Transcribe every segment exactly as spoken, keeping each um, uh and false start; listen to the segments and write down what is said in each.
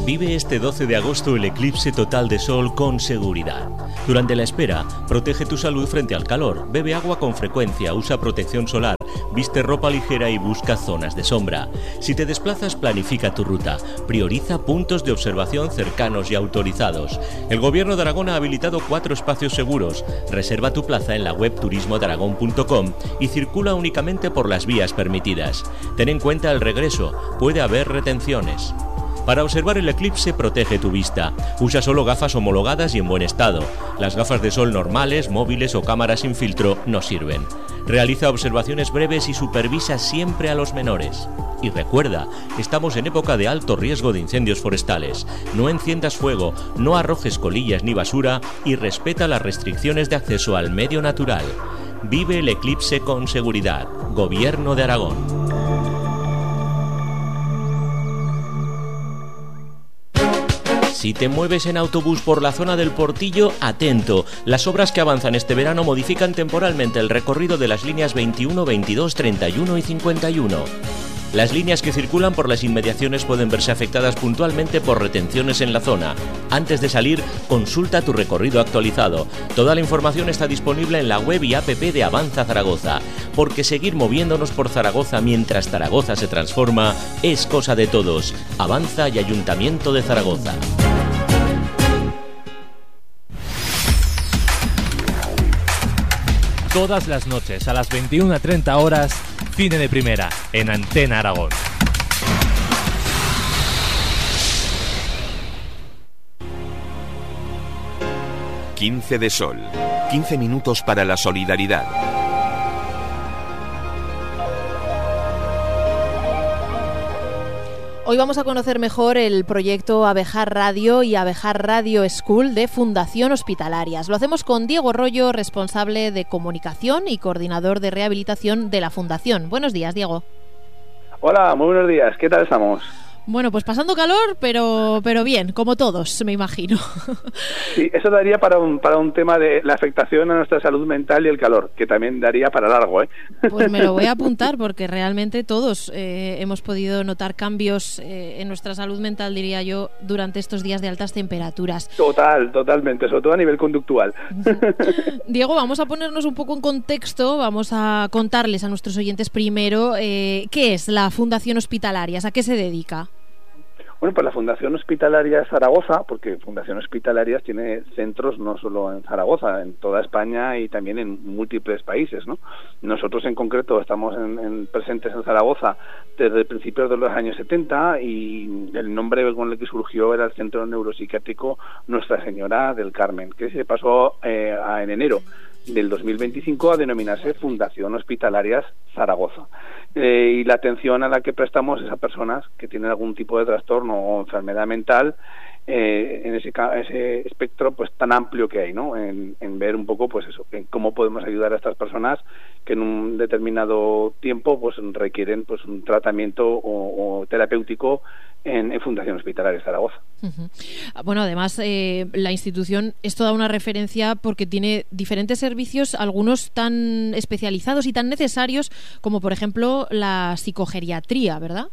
Vive este doce de agosto el eclipse total de sol con seguridad. Durante la espera, protege tu salud frente al calor, bebe agua con frecuencia, usa protección solar, viste ropa ligera y busca zonas de sombra. Si te desplazas, planifica tu ruta, prioriza puntos de observación cercanos y autorizados. El Gobierno de Aragón ha habilitado cuatro espacios seguros. Reserva tu plaza en la web turismo de aragón punto com y circula únicamente por las vías permitidas. Ten en cuenta el regreso, puede haber retenciones. Para observar el eclipse, protege tu vista. Usa solo gafas homologadas y en buen estado. Las gafas de sol normales, móviles o cámaras sin filtro no sirven. Realiza observaciones breves y supervisa siempre a los menores. Y recuerda, estamos en época de alto riesgo de incendios forestales. No enciendas fuego, no arrojes colillas ni basura y respeta las restricciones de acceso al medio natural. Vive el eclipse con seguridad. Gobierno de Aragón. Si te mueves en autobús por la zona del Portillo, atento. Las obras que avanzan este verano modifican temporalmente el recorrido de las líneas veintiuno, veintidós, treinta y uno y cincuenta y uno. Las líneas que circulan por las inmediaciones pueden verse afectadas puntualmente por retenciones en la zona. Antes de salir, consulta tu recorrido actualizado. Toda la información está disponible en la web y app de Avanza Zaragoza, porque seguir moviéndonos por Zaragoza mientras Zaragoza se transforma es cosa de todos. Avanza y Ayuntamiento de Zaragoza. Todas las noches a las veintiuna treinta horas, Cine de Primera, en Antena Aragón. quince de sol. quince minutos para la solidaridad. Hoy vamos a conocer mejor el proyecto Abejar Radio y Abejar Radio School de Fundación Hospitalarias. Lo hacemos con Diego Rollo, responsable de comunicación y coordinador de rehabilitación de la Fundación. Buenos días, Diego. Hola, muy buenos días. ¿Qué tal estamos? Bueno, pues pasando calor, pero pero bien, como todos, me imagino. Sí, eso daría para un para un tema de la afectación a nuestra salud mental y el calor, que también daría para largo, ¿eh? Pues me lo voy a apuntar, porque realmente todos eh, hemos podido notar cambios eh, en nuestra salud mental, diría yo, durante estos días de altas temperaturas. Total, totalmente, sobre todo a nivel conductual. Diego, vamos a ponernos un poco en contexto, vamos a contarles a nuestros oyentes primero eh, qué es la Fundación Hospitalarias, a qué se dedica. Bueno, pues la Fundación Hospitalaria Zaragoza, porque Fundación Hospitalarias tiene centros no solo en Zaragoza, en toda España y también en múltiples países, ¿no? Nosotros en concreto estamos en, en presentes en Zaragoza desde principios de los años setenta y el nombre con el que surgió era el Centro Neuropsiquiátrico Nuestra Señora del Carmen, que se pasó eh, a, en enero del dos mil veinticinco a denominarse Fundación Hospitalarias Zaragoza. Eh, y la atención a la que prestamos es a personas que tienen algún tipo de trastorno o enfermedad mental, eh, en ese, ese espectro pues tan amplio que hay, ¿no? En, en ver un poco pues eso, en cómo podemos ayudar a estas personas que en un determinado tiempo pues requieren pues un tratamiento o, o terapéutico en, en Fundación Hospitalaria Zaragoza. Uh-huh. Bueno, además eh, la institución es toda una referencia porque tiene diferentes servicios, algunos tan especializados y tan necesarios como por ejemplo la psicogeriatría, ¿verdad?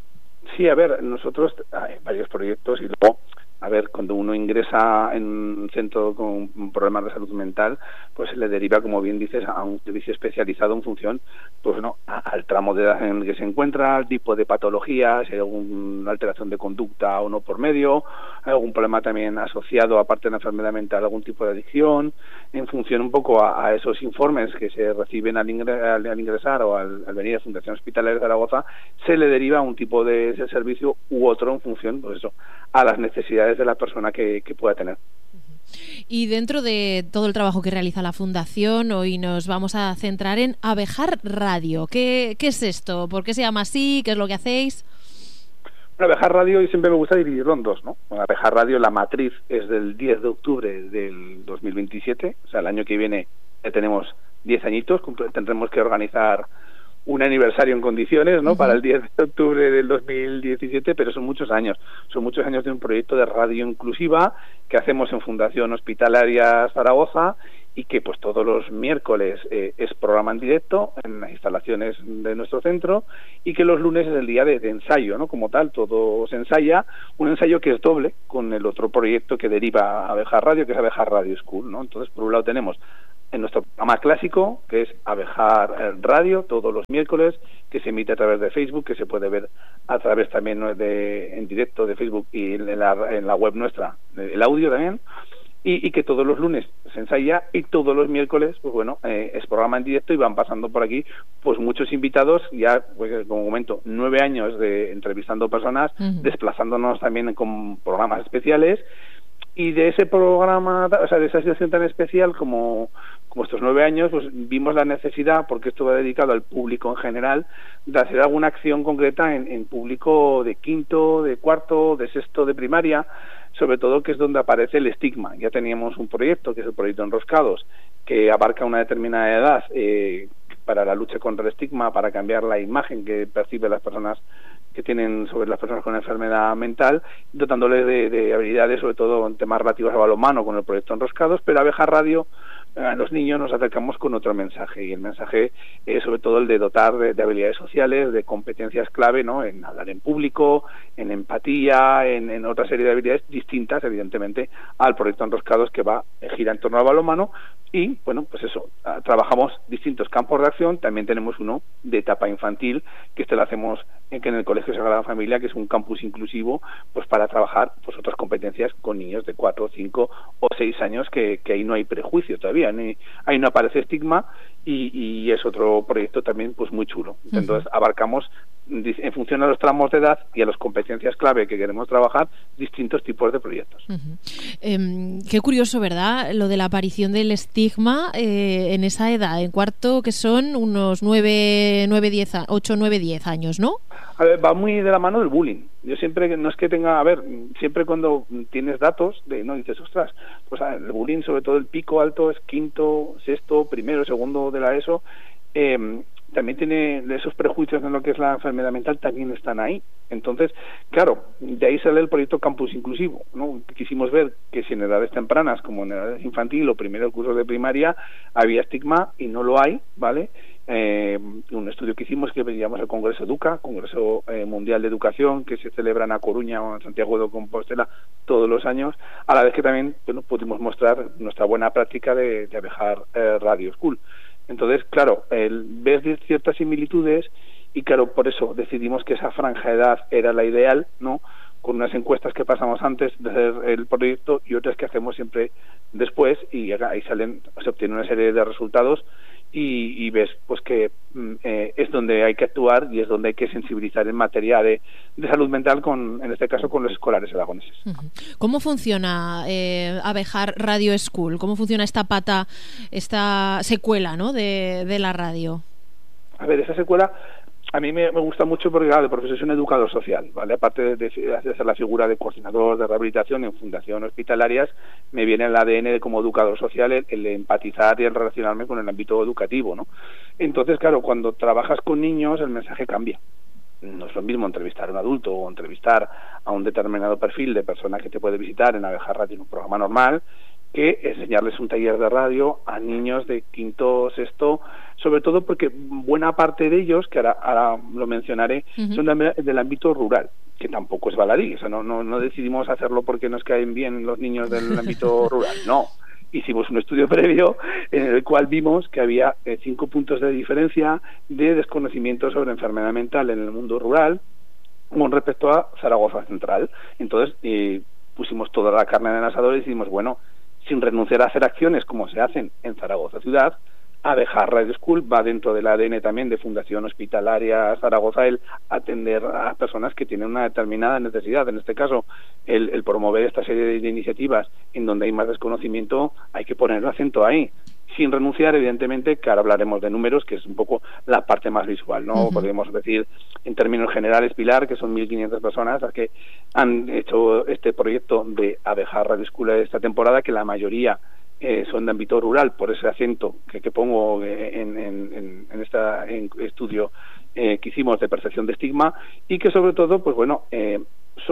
Sí, a ver, nosotros hay varios proyectos y luego, a ver, cuando uno ingresa en un centro con problemas de salud mental, pues se le deriva, como bien dices, a un servicio especializado en función, pues no, al tramo de edad en el que se encuentra, al tipo de patología, si hay alguna alteración de conducta o no por medio, hay algún problema también asociado, aparte de la enfermedad mental, algún tipo de adicción, en función un poco a, a esos informes que se reciben al, ingre, al, al ingresar o al, al venir a Fundación Hospitalaria de Zaragoza, se le deriva un tipo de ese servicio u otro en función, pues eso, a las necesidades de la persona que, que pueda tener. Y dentro de todo el trabajo que realiza la Fundación, hoy nos vamos a centrar en Abejar Radio. ¿Qué, qué es esto? ¿Por qué se llama así? ¿Qué es lo que hacéis? Bueno, Abejar Radio, y siempre me gusta dividirlo en dos, ¿no? Bueno, Abejar Radio, la matriz es del diez de octubre del dos mil veintisiete, o sea, el año que viene ya tenemos diez añitos, tendremos que organizar un aniversario en condiciones, ¿no? Uh-huh. Para el diez de octubre del dos mil diecisiete, pero son muchos años, son muchos años de un proyecto de radio inclusiva que hacemos en Fundación Hospitalaria Zaragoza y que pues todos los miércoles eh, es programa en directo en las instalaciones de nuestro centro, y que los lunes es el día de, de ensayo, ¿no? Como tal, todo se ensaya, un ensayo que es doble con el otro proyecto que deriva a Abejar Radio, que es Abejar Radio School, ¿no? Entonces, por un lado tenemos en nuestro programa clásico, que es Abejar Radio, todos los miércoles, que se emite a través de Facebook, que se puede ver a través también de en directo de Facebook y en la, en la web nuestra, el audio también, y, y que todos los lunes se ensaya, y todos los miércoles, pues bueno, eh, es programa en directo, y van pasando por aquí pues muchos invitados, ya, pues como comento, nueve años de entrevistando personas, uh-huh. desplazándonos también con programas especiales. Y de ese programa, o sea, de esa situación tan especial como, como estos nueve años, pues vimos la necesidad, porque esto va dedicado al público en general, de hacer alguna acción concreta en, en público de quinto, de cuarto, de sexto, de primaria, sobre todo que es donde aparece el estigma. Ya teníamos un proyecto, que es el proyecto Enroscados, que abarca una determinada edad eh, para la lucha contra el estigma, para cambiar la imagen que perciben las personas que tienen sobre las personas con enfermedad mental, dotándoles de, de habilidades, sobre todo en temas relativos al balonmano, con el proyecto Enroscados. Pero a Abejar Radio, a los niños nos acercamos con otro mensaje, y el mensaje es sobre todo el de dotar de, de habilidades sociales, de competencias clave, ¿no? En hablar en público, en empatía, en, en otra serie de habilidades distintas, evidentemente, al proyecto Enroscados, que va gira en torno al balonmano. Y bueno, pues eso, trabajamos distintos campos de acción. También tenemos uno de etapa infantil, que este lo hacemos en, que en el Colegio Sagrada Familia, que es un campus inclusivo, pues para trabajar pues otras competencias con niños de cuatro, cinco o seis años, que, que ahí no hay prejuicio todavía, ni, ahí no aparece estigma, y, y es otro proyecto también pues muy chulo. Entonces uh-huh. abarcamos, en función a los tramos de edad y a las competencias clave que queremos trabajar, distintos tipos de proyectos. Uh-huh. Eh, qué curioso, ¿verdad?, lo de la aparición del estigma eh, en esa edad, en cuarto, que son unos nueve, nueve, diez, ocho, nueve, diez años, ¿no? A ver, va muy de la mano del bullying. Yo siempre, no es que tenga, a ver, siempre cuando tienes datos, de no dices, ostras, pues el bullying, sobre todo el pico alto, es quinto, sexto, primero, segundo de la ESO, eh, también tiene esos prejuicios en lo que es la enfermedad mental, también están ahí. Entonces, claro, de ahí sale el proyecto Campus Inclusivo, ¿no? Quisimos ver que si en edades tempranas, como en edades infantil o primero curso de primaria, había estigma, y no lo hay, ¿vale? Eh, un estudio que hicimos, que veíamos el Congreso Educa, Congreso eh, Mundial de Educación, que se celebra en A Coruña o en Santiago de Compostela todos los años, a la vez que también, bueno, pudimos mostrar nuestra buena práctica de, de Abejar eh, Radio School. Entonces, claro, el ver ciertas similitudes, y claro, por eso decidimos que esa franja de edad era la ideal, ¿no?, con unas encuestas que pasamos antes de hacer el proyecto y otras que hacemos siempre después, y ahí salen, se obtiene una serie de resultados, y, y ves pues que eh, es donde hay que actuar, y es donde hay que sensibilizar en materia de, de salud mental, con, en este caso con los escolares aragoneses. ¿Cómo funciona eh, Abejar Radio School? ¿Cómo funciona esta pata, esta secuela, ¿no?, de, de la radio? A ver, esa secuela a mí me, me gusta mucho porque, claro, de profesión soy un educador social, ¿vale? Aparte de, de, de hacer la figura de coordinador de rehabilitación en fundaciones hospitalarias, me viene el A D N de como educador social el, el empatizar y el relacionarme con el ámbito educativo, ¿no? Entonces, claro, cuando trabajas con niños, el mensaje cambia. No es lo mismo entrevistar a un adulto o entrevistar a un determinado perfil de persona que te puede visitar en Abejar Radio en un programa normal, que enseñarles un taller de radio a niños de quinto, sexto, sobre todo porque buena parte de ellos, que ahora, ahora lo mencionaré, uh-huh. son de, del ámbito rural, que tampoco es baladí. O sea, no, no, no decidimos hacerlo porque nos caen bien los niños del ámbito rural, no. Hicimos un estudio previo en el cual vimos que había eh, cinco puntos de diferencia de desconocimiento sobre enfermedad mental en el mundo rural con respecto a Zaragoza Central. Entonces eh, pusimos toda la carne en el asador y decidimos, bueno, sin renunciar a hacer acciones como se hacen en Zaragoza Ciudad, Abejar Radio School va dentro del A D N también de Fundación Hospitalaria Zaragoza el atender a personas que tienen una determinada necesidad. En este caso, el, el promover esta serie de, de iniciativas en donde hay más desconocimiento, hay que poner el acento ahí. Sin renunciar, evidentemente, que ahora hablaremos de números, que es un poco la parte más visual, ¿no? Uh-huh. Podríamos decir, en términos generales, Pilar, que son mil quinientas personas las que han hecho este proyecto de Abejar Radio School esta temporada, que la mayoría eh, son de ámbito rural, por ese acento que, que pongo en, en, en este estudio eh, que hicimos de percepción de estigma, y que sobre todo, pues bueno, eh, son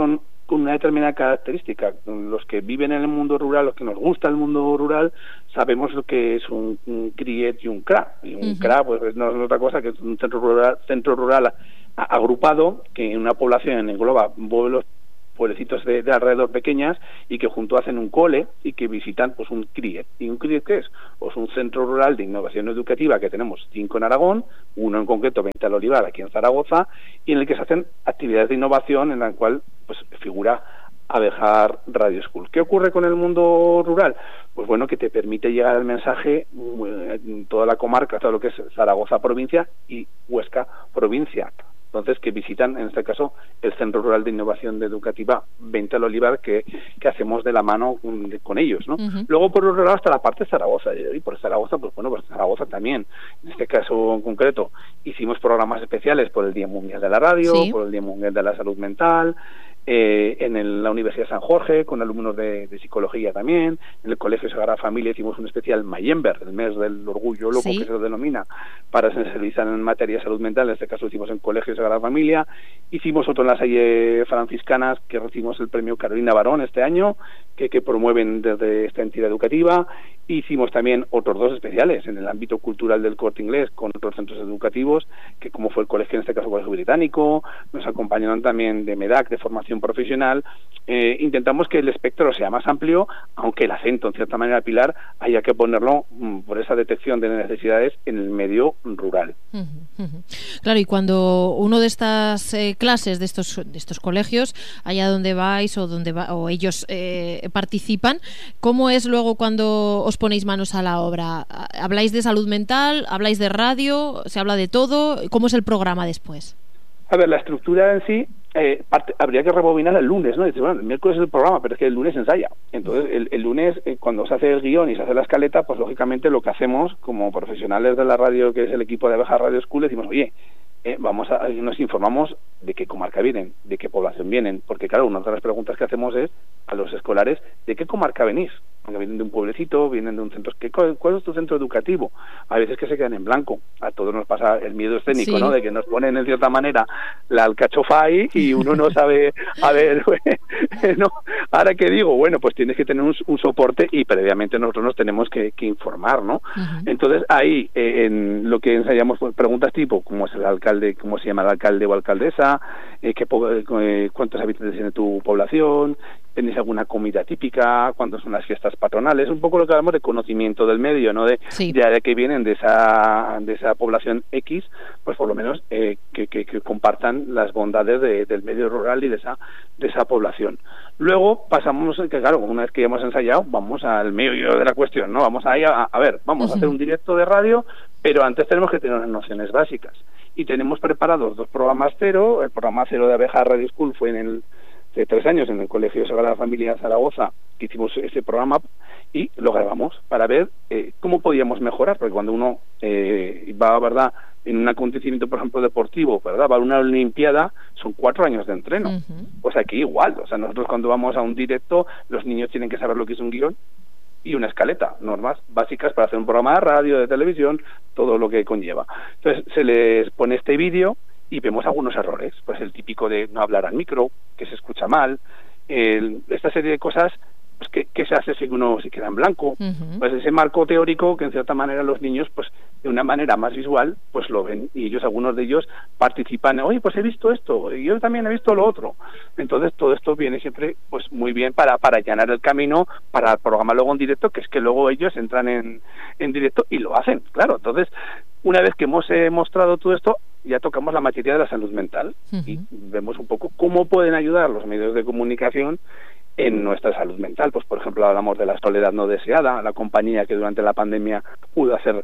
con una determinada característica. Los que viven en el mundo rural, los que nos gusta el mundo rural, sabemos lo que es un, un CRIET y un C R A. Y un uh-huh. C R A pues no es otra cosa que es un centro rural, centro rural agrupado que en una población engloba pueblos pueblecitos de, de alrededor pequeñas y que junto hacen un cole y que visitan pues un CRIET. ¿Y un CRIET qué es? Pues un centro rural de innovación educativa que tenemos cinco en Aragón, uno en concreto, Venta del Olivar, aquí en Zaragoza, y en el que se hacen actividades de innovación en la cual pues figura Abejar Radio School. ¿Qué ocurre con el mundo rural? Pues bueno, que te permite llegar el mensaje en toda la comarca, todo lo que es Zaragoza provincia y Huesca provincia. Entonces, que visitan, en este caso, el Centro Rural de Innovación Educativa Venta del Olivar, que, que hacemos de la mano con, de, con ellos, ¿no? Uh-huh. Luego, por otro lado, hasta la parte de Zaragoza, y por Zaragoza, pues bueno, pues Zaragoza también. En este caso en concreto, hicimos programas especiales por el Día Mundial de la Radio, ¿sí? Por el Día Mundial de la Salud Mental, eh, en el, la Universidad de San Jorge, con alumnos de, de psicología también, en el Colegio Sagrada Familia hicimos un especial Mayember, el mes del orgullo loco, ¿sí? Que se lo denomina, para sensibilizar en materia de salud mental. En este caso hicimos en Colegio Sagrada Familia, hicimos otro en las Salle Franciscanas, que recibimos el premio Carolina Barón este año, que, que promueven desde esta entidad educativa. Hicimos también otros dos especiales en el ámbito cultural del Corte Inglés con otros centros educativos, que como fue el colegio, en este caso el Colegio Británico, nos acompañaron también de MEDAC, de formación profesional. Eh, intentamos que el espectro sea más amplio, aunque el acento, en cierta manera, Pilar, haya que ponerlo mm, por esa detección de necesidades en el medio rural. Uh-huh, uh-huh. Claro, y cuando uno de estas eh, clases, de estos de estos colegios, allá donde vais o donde va, o ellos eh, participan, ¿cómo es luego cuando os ponéis manos a la obra? ¿Habláis de salud mental? ¿Habláis de radio? ¿Se habla de todo? ¿Cómo es el programa después? A ver, la estructura en sí, eh, parte, habría que rebobinar el lunes, ¿no? Dice, bueno, el miércoles es el programa, pero es que el lunes ensaya. Entonces, el, el lunes, eh, cuando se hace el guión y se hace la escaleta, pues lógicamente lo que hacemos como profesionales de la radio, que es el equipo de Abejar Radio School, decimos, oye, eh, vamos a, nos informamos de qué comarca vienen, de qué población vienen, porque claro, una de las preguntas que hacemos es a los escolares, ¿de qué comarca venís? Porque vienen de un pueblecito, vienen de un centro. ¿Qué, ¿Cuál es tu centro educativo? A veces que se quedan en blanco. A todos nos pasa el miedo escénico, sí, ¿no? De que nos ponen en cierta manera la alcachofa ahí y uno no sabe, a ver, ¿no? Ahora que digo, bueno, pues tienes que tener un, un soporte y previamente nosotros nos tenemos que, que informar, ¿no? Uh-huh. Entonces ahí, eh, en lo que ensayamos, pues, preguntas tipo, ¿cómo es el alcalde, cómo se llama el alcalde o alcaldesa? Eh, qué, eh, ¿Cuántos habitantes tiene tu población? ¿Tenéis alguna comida típica? ¿Cuándo son las fiestas patronales? Un poco lo que hablamos de conocimiento del medio, ¿no? De, sí. de, de que vienen de esa de esa población X, pues por lo menos eh, que, que, que compartan las bondades de, del medio rural y de esa de esa población. Luego pasamos, que claro, una vez que ya hemos ensayado, vamos al medio de la cuestión, ¿no? Vamos ahí a, a ver, vamos uh-huh. a hacer un directo de radio, pero antes tenemos que tener unas nociones básicas. Y tenemos preparados dos programas cero. El programa cero de Abejar Radio School fue en el de tres años en el Colegio Sagrada Familia Zaragoza, que hicimos ese programa y lo grabamos para ver eh, cómo podíamos mejorar, porque cuando uno eh, va, ¿verdad?, en un acontecimiento, por ejemplo, deportivo, ¿verdad?, va a una olimpiada, son cuatro años de entreno. Uh-huh. Pues aquí igual, o sea, nosotros cuando vamos a un directo, los niños tienen que saber lo que es un guión y una escaleta, normas básicas para hacer un programa de radio, de televisión, todo lo que conlleva. Entonces se les pone este vídeo y vemos algunos errores, pues el típico de no hablar al micro, que se escucha mal, el, esta serie de cosas, pues que, que se hace si uno se queda en blanco, uh-huh. pues ese marco teórico que en cierta manera los niños, pues de una manera más visual, pues lo ven, y ellos, algunos de ellos participan, oye, pues he visto esto, y yo también he visto lo otro. Entonces todo esto viene siempre pues muy bien para, para allanar el camino, para el programa luego en directo, que es que luego ellos entran en, en directo y lo hacen, claro. Entonces, una vez que hemos eh, mostrado todo esto, ya tocamos la materia de la salud mental uh-huh. y vemos un poco cómo pueden ayudar los medios de comunicación en nuestra salud mental. Pues por ejemplo hablamos de la soledad no deseada, la compañía que durante la pandemia pudo hacer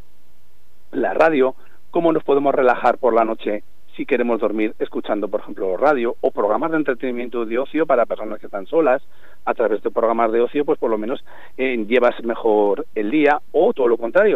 la radio, cómo nos podemos relajar por la noche si queremos dormir escuchando por ejemplo radio, o programas de entretenimiento de ocio para personas que están solas. A través de programas de ocio pues por lo menos eh, llevas mejor el día, o todo lo contrario,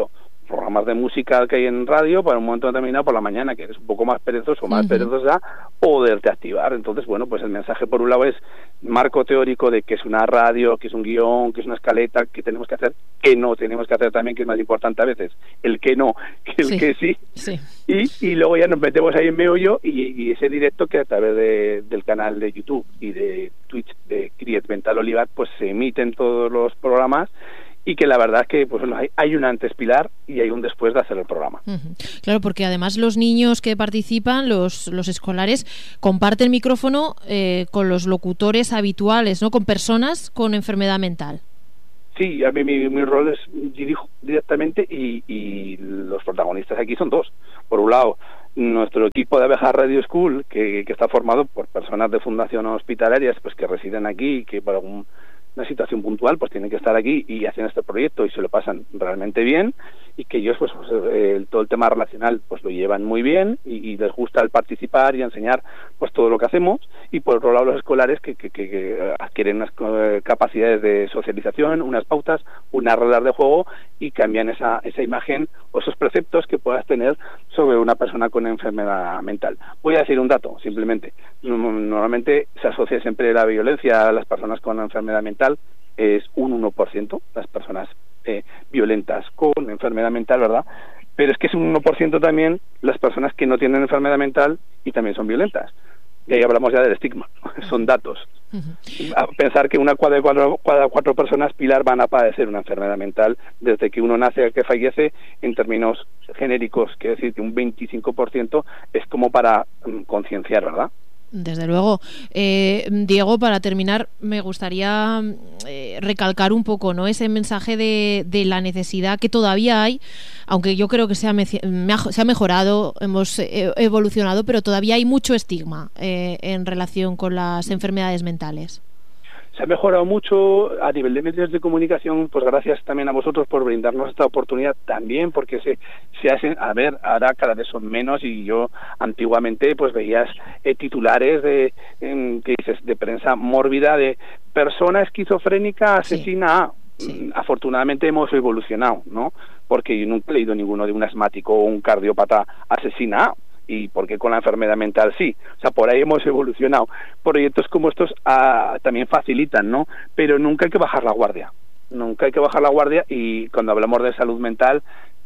programas de música que hay en radio para un momento determinado por la mañana, que eres un poco más perezoso o más uh-huh. perezosa, poderte activar. Entonces, bueno, pues el mensaje por un lado es marco teórico de qué es una radio, qué es un guión, qué es una escaleta, qué tenemos que hacer, qué no tenemos que hacer también, que es más importante a veces, el qué no, que el sí, que sí. sí. Y, y luego ya nos metemos ahí en meollo y, y ese directo que a través de, del canal de YouTube y de Twitch de Criet Vental Olivar, pues se emiten todos los programas, y que la verdad es que pues hay, hay un antes Pilar y hay un después de hacer el programa. Uh-huh. Claro, porque además los niños que participan, los, los escolares, comparten micrófono eh, con los locutores habituales, ¿no? Con personas con enfermedad mental. Sí, a mí mi, mi rol es dirijo directamente y, y los protagonistas aquí son dos. Por un lado, nuestro equipo de Abejar Radio School, que, que está formado por personas de fundación hospitalarias pues que residen aquí y que por algún una situación puntual pues tienen que estar aquí y hacen este proyecto y se lo pasan realmente bien, y que ellos pues, pues eh, todo el tema relacional pues lo llevan muy bien y, y les gusta el participar y enseñar pues todo lo que hacemos. Y por otro lado los escolares que, que, que, que adquieren unas eh, capacidades de socialización, unas pautas, unas reglas de juego, y cambian esa, esa imagen o esos preceptos que puedas tener sobre una persona con enfermedad mental. Voy a decir un dato simplemente. Normalmente se asocia siempre la violencia a las personas con enfermedad mental, es un uno por ciento las personas eh, violentas con enfermedad mental, ¿verdad? Pero es que es un uno por ciento también las personas que no tienen enfermedad mental y también son violentas. Y ahí hablamos ya del estigma, son datos. Uh-huh. A pensar que una cada cuatro, cada cuatro personas, Pilar, van a padecer una enfermedad mental desde que uno nace a que fallece, en términos genéricos, quiere decir que un veinticinco por ciento es como para um, concienciar, ¿verdad? Desde luego. Eh, Diego, para terminar, me gustaría eh, recalcar un poco, ¿no?, ese mensaje de, de la necesidad que todavía hay, aunque yo creo que se ha, me, se ha mejorado, hemos eh, evolucionado, pero todavía hay mucho estigma eh, en relación con las enfermedades mentales. Se ha mejorado mucho a nivel de medios de comunicación, pues gracias también a vosotros por brindarnos esta oportunidad también, porque se, se hacen, a ver, ahora cada vez son menos, y yo antiguamente pues veías eh, titulares de, eh, que dices, de prensa mórbida de persona esquizofrénica asesina. Sí. Sí. Afortunadamente hemos evolucionado, ¿no? Porque yo nunca he leído ninguno de un asmático o un cardiópata asesina. Y porque con la enfermedad mental sí, o sea, por ahí hemos evolucionado. Proyectos como estos ah, también facilitan, ¿no? Pero nunca hay que bajar la guardia, nunca hay que bajar la guardia, y cuando hablamos de salud mental,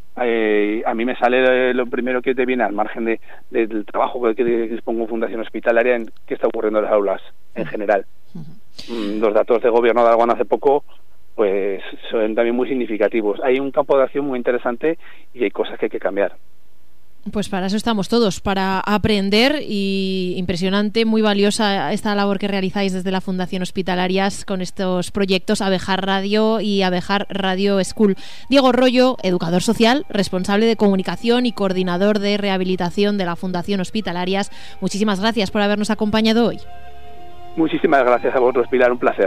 eh, a mí me sale lo primero que te viene al margen de, de, del trabajo que, que dispongo en Fundación Hospitalaria, en qué está ocurriendo en las aulas en general. Uh-huh. Los datos de gobierno de Aragón hace poco pues son también muy significativos. Hay un campo de acción muy interesante y hay cosas que hay que cambiar. Pues para eso estamos todos, para aprender, y impresionante, muy valiosa esta labor que realizáis desde la Fundación Hospitalarias con estos proyectos Abejar Radio y Abejar Radio School. Diego Rollo, educador social, responsable de comunicación y coordinador de rehabilitación de la Fundación Hospitalarias, muchísimas gracias por habernos acompañado hoy. Muchísimas gracias a vosotros, Pilar, un placer.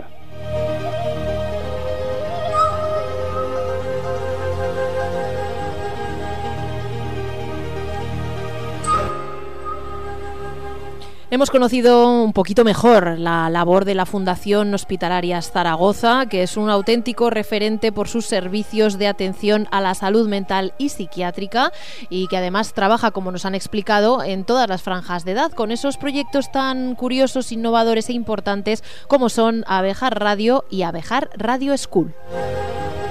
Hemos conocido un poquito mejor la labor de la Fundación Hospitalarias Zaragoza, que es un auténtico referente por sus servicios de atención a la salud mental y psiquiátrica, y que además trabaja, como nos han explicado, en todas las franjas de edad, con esos proyectos tan curiosos, innovadores e importantes como son Abejar Radio y Abejar Radio School.